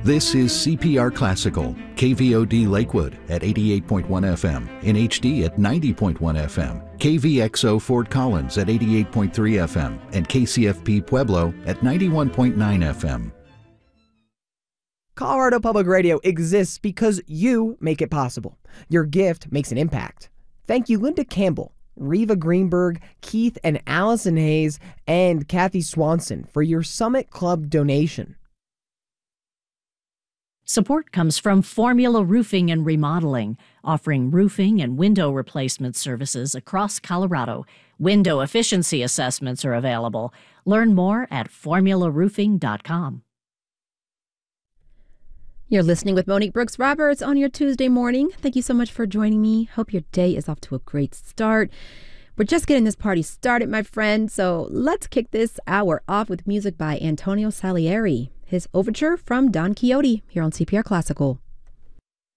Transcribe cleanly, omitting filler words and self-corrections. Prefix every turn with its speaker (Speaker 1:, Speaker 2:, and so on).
Speaker 1: This is CPR Classical, KVOD Lakewood at 88.1 FM, in HD at 90.1 FM, KVXO Fort Collins at 88.3 FM, and KCFP Pueblo at 91.9 FM.
Speaker 2: Colorado Public Radio exists because you make it possible. Your gift makes an impact. Thank you, Linda Campbell, Reva Greenberg, Keith and Allison Hayes, and Kathy Swanson for your Summit Club donation.
Speaker 3: Support comes from Formula Roofing and Remodeling, offering roofing and window replacement services across Colorado. Window efficiency assessments are available. Learn more at formularoofing.com.
Speaker 4: You're listening with Monique Brooks Roberts on your Tuesday morning. Thank you so much for joining me. Hope your day is off to a great start. We're just getting this party started, my friend, so let's kick this hour off with music by Antonio Salieri. His overture from Don Quixote here on CPR Classical.